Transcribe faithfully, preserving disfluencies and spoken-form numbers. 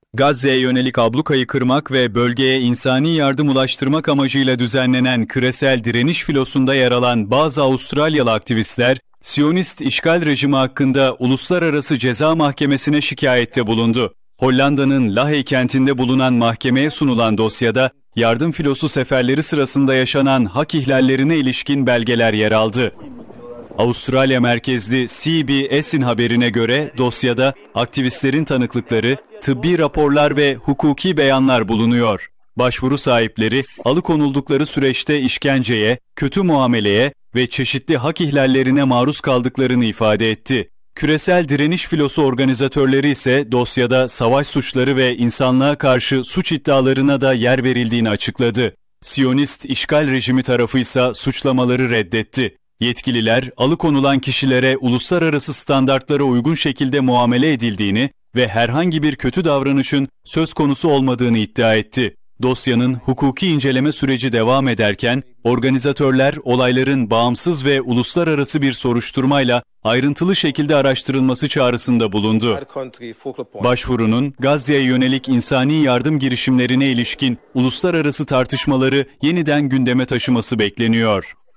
Gazze'ye yönelik ablukayı kırmak ve bölgeye insani yardım ulaştırmak amacıyla düzenlenen küresel direniş filosunda yer alan bazı Avustralyalı aktivistler, Siyonist işgal rejimi hakkında Uluslararası Ceza Mahkemesi'ne şikayette bulundu. Hollanda'nın Lahey kentinde bulunan mahkemeye sunulan dosyada, yardım filosu seferleri sırasında yaşanan hak ihlallerine ilişkin belgeler yer aldı. Avustralya merkezli C B S'in haberine göre dosyada aktivistlerin tanıklıkları, tıbbi raporlar ve hukuki beyanlar bulunuyor. Başvuru sahipleri alıkonuldukları süreçte işkenceye, kötü muameleye ve çeşitli hak ihlallerine maruz kaldıklarını ifade etti. Küresel direniş filosu organizatörleri ise dosyada savaş suçları ve insanlığa karşı suç iddialarına da yer verildiğini açıkladı. Siyonist işgal rejimi tarafı ise suçlamaları reddetti. Yetkililer, alıkonulan kişilere uluslararası standartlara uygun şekilde muamele edildiğini ve herhangi bir kötü davranışın söz konusu olmadığını iddia etti. Dosyanın hukuki inceleme süreci devam ederken, organizatörler olayların bağımsız ve uluslararası bir soruşturmayla ayrıntılı şekilde araştırılması çağrısında bulundu. Başvurunun Gazze'ye yönelik insani yardım girişimlerine ilişkin uluslararası tartışmaları yeniden gündeme taşıması bekleniyor.